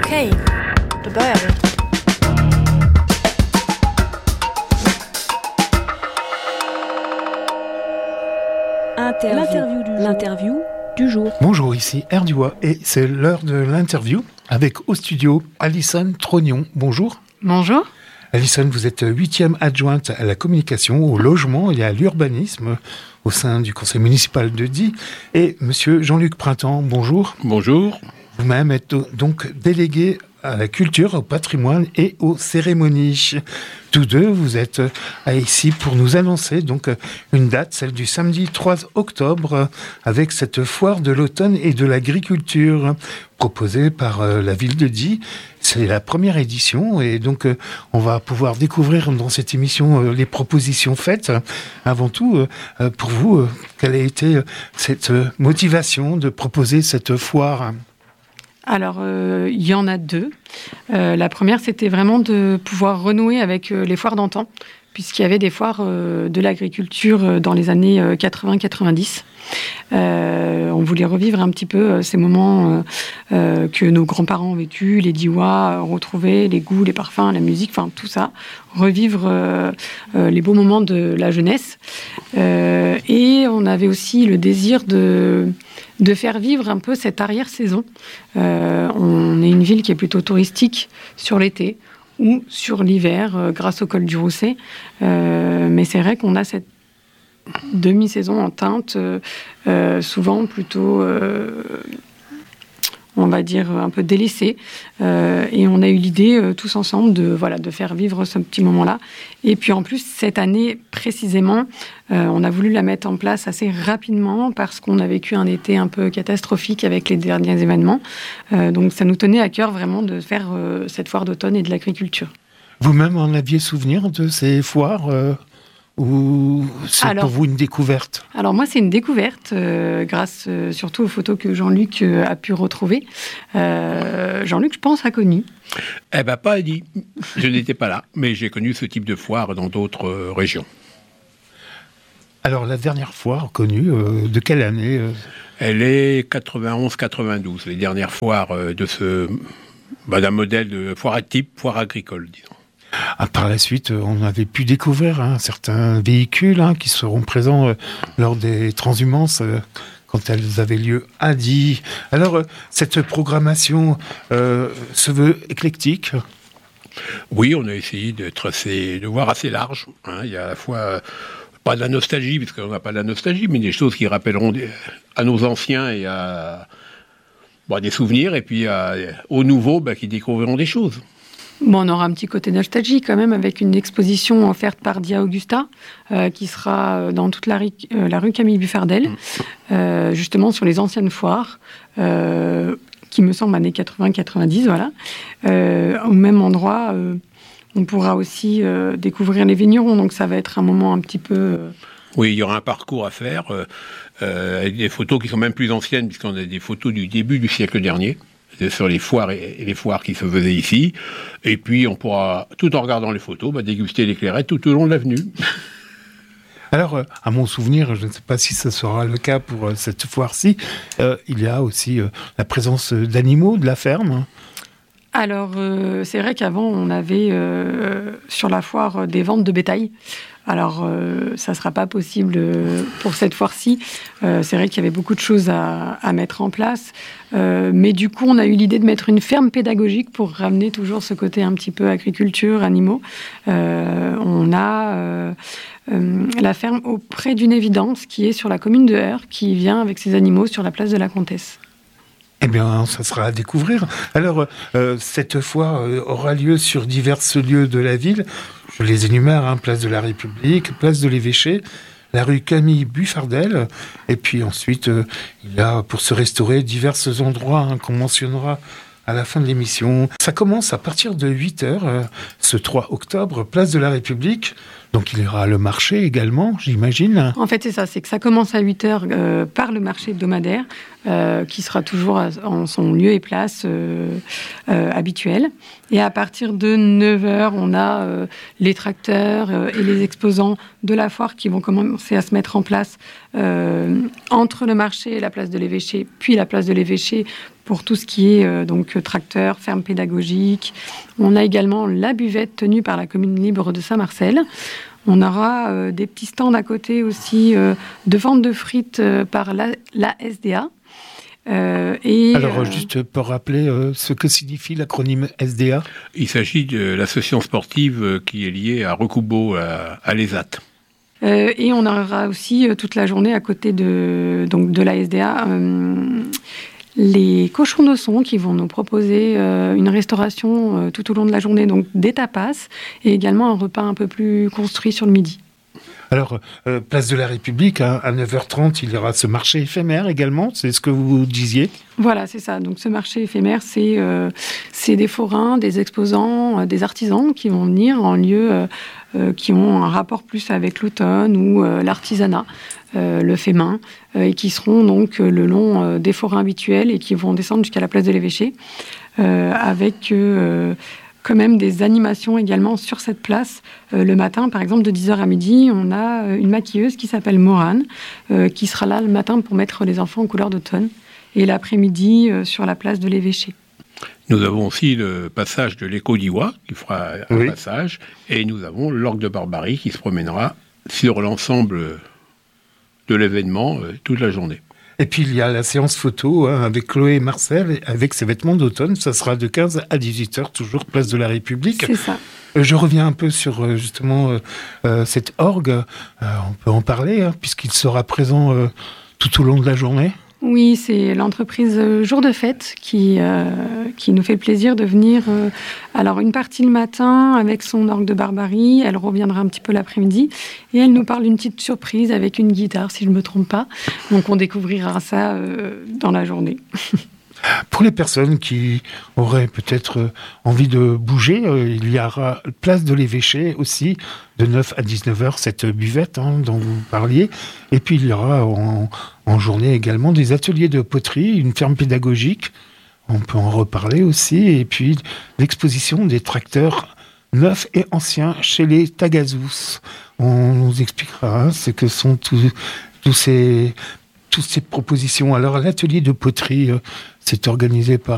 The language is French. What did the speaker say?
Okay, då börjar vi. L'interview du jour. Bonjour, ici Erdua et c'est l'heure de l'interview avec au studio Alison Trognon. Bonjour. Bonjour. Alison, vous êtes 8e adjointe à la communication, au logement et à l'urbanisme au sein du conseil municipal de Die. Et monsieur Jean-Luc Printemps, bonjour. Bonjour. Vous-même êtes donc délégué à la culture, au patrimoine et aux cérémonies. Tous deux, vous êtes ici pour nous annoncer donc une date, celle du samedi 3 octobre, avec cette foire de l'automne et de l'agriculture proposée par la ville de Die. C'est la première édition et donc on va pouvoir découvrir dans cette émission les propositions faites. Avant tout, pour vous, quelle a été cette motivation de proposer cette foire ? Alors, il y en a deux. La première, c'était vraiment de pouvoir renouer avec les foires d'antan, puisqu'il y avait des foires de l'agriculture dans les années 80-90. On voulait revivre un petit peu ces moments que nos grands-parents ont vécu, les Diois, retrouver les goûts, les parfums, la musique, enfin tout ça, revivre les beaux moments de la jeunesse. Et on avait aussi le désir de faire vivre un peu cette arrière-saison. On est une ville qui est plutôt touristique sur l'été ou sur l'hiver grâce au col du Rousset. Mais c'est vrai qu'on a cette demi-saison en teinte, souvent plutôt, on va dire, un peu délaissée. Et on a eu l'idée, tous ensemble, de faire vivre ce petit moment-là. Et puis en plus, cette année, précisément, on a voulu la mettre en place assez rapidement parce qu'on a vécu un été un peu catastrophique avec les derniers événements. Donc ça nous tenait à cœur vraiment de faire cette foire d'automne et de l'agriculture. Vous-même en aviez souvenir de ces foires ou c'est pour vous une découverte ? Alors moi, c'est une découverte, grâce surtout aux photos que Jean-Luc a pu retrouver. Jean-Luc, je pense, a connu. Eh bien, pas dit. Je n'étais pas là, mais j'ai connu ce type de foire dans d'autres régions. Alors, la dernière foire connue, de quelle année Elle est 91-92, les dernières foires d'un modèle de foire type, foire agricole, disons. Par la suite, on avait pu découvrir certains véhicules qui seront présents lors des transhumances quand elles avaient lieu à Die. Alors, cette programmation se veut éclectique ? Oui, on a essayé de voir assez large. Il y a à la fois pas de la nostalgie, parce qu'on n'a pas de la nostalgie, mais des choses qui rappelleront à nos anciens et à des souvenirs, et puis aux nouveaux qui découvriront des choses. Bon, on aura un petit côté nostalgie quand même avec une exposition offerte par Dia Augusta qui sera dans toute la rue Camille Buffardel, justement sur les anciennes foires, qui me semble années 80-90, voilà. Au même endroit, on pourra aussi découvrir les vignerons, donc ça va être un moment un petit peu... Oui, il y aura un parcours à faire, avec des photos qui sont même plus anciennes, puisqu'on a des photos du début du siècle dernier, sur les foires et les foires qui se faisaient ici. Et puis, on pourra, tout en regardant les photos, déguster les clairettes tout au long de l'avenue. Alors, à mon souvenir, je ne sais pas si ce sera le cas pour cette foire-ci, il y a aussi la présence d'animaux de la ferme. Alors, c'est vrai qu'avant, on avait sur la foire des ventes de bétail. Alors, ça ne sera pas possible pour cette foire-ci. C'est vrai qu'il y avait beaucoup de choses à mettre en place. Mais du coup, on a eu l'idée de mettre une ferme pédagogique pour ramener toujours ce côté un petit peu agriculture, animaux. On a la ferme auprès d'une évidence qui est sur la commune de Heure, qui vient avec ses animaux sur la place de la Comtesse. Eh bien, ça sera à découvrir. Alors, cette foire aura lieu sur divers lieux de la ville. Je les énumère, place de la République, place de l'Évêché, la rue Camille Buffardel. Et puis ensuite, il y a, pour se restaurer, divers endroits qu'on mentionnera à la fin de l'émission. Ça commence à partir de 8h, ce 3 octobre, place de la République. Donc il y aura le marché également, j'imagine. En fait, c'est ça, c'est que ça commence à 8h par le marché hebdomadaire, qui sera toujours en son lieu et place habituel. Et à partir de 9h, on a les tracteurs et les exposants de la foire qui vont commencer à se mettre en place entre le marché et la place de l'Évêché, puis la place de l'Évêché, pour tout ce qui est donc tracteur, ferme pédagogique. On a également la buvette tenue par la commune libre de Saint-Marcel. On aura des petits stands à côté aussi de vente de frites par la SDA. Alors, juste pour rappeler ce que signifie l'acronyme SDA. Il s'agit de l'association sportive qui est liée à Recoubeau, à l'ESAT. Et on aura aussi toute la journée à côté de la SDA les cochons de son qui vont nous proposer une restauration tout au long de la journée, donc des tapas et également un repas un peu plus construit sur le midi. Alors, place de la République, à 9h30, il y aura ce marché éphémère également, c'est ce que vous disiez ? Voilà, c'est ça. Donc ce marché éphémère, c'est des forains, des exposants, des artisans qui vont venir en lieu qui ont un rapport plus avec l'automne ou l'artisanat, le fait main, et qui seront donc le long des forains habituels et qui vont descendre jusqu'à la place de l'Évêché, avec quand même des animations également sur cette place. Le matin, par exemple, de 10h à midi, on a une maquilleuse qui s'appelle Morane, qui sera là le matin pour mettre les enfants en couleur d'automne, et l'après-midi sur la place de l'Évêché. Nous avons aussi le passage de l'Écho d'Iwa, qui fera un passage, et nous avons l'Orgue de Barbarie qui se promènera sur l'ensemble de l'événement toute la journée. Et puis il y a la séance photo avec Chloé et Marcel, avec ses vêtements d'automne. Ça sera de 15 à 18h, toujours place de la République. C'est ça. Je reviens un peu sur justement cette orgue. On peut en parler, puisqu'il sera présent tout au long de la journée. Oui, c'est l'entreprise Jour de Fête qui nous fait le plaisir de venir. Alors, une partie le matin avec son orgue de Barbarie, elle reviendra un petit peu l'après-midi et elle nous parle d'une petite surprise avec une guitare, si je ne me trompe pas. Donc, on découvrira ça dans la journée. Pour les personnes qui auraient peut-être envie de bouger, il y aura place de l'Évêché aussi, de 9 à 19h, cette buvette dont vous parliez. Et puis il y aura en journée également des ateliers de poterie, une ferme pédagogique, on peut en reparler aussi. Et puis l'exposition des tracteurs neufs et anciens chez les Tagazous. On nous expliquera ce que sont toutes ces propositions. Alors l'atelier de poterie, c'est organisé par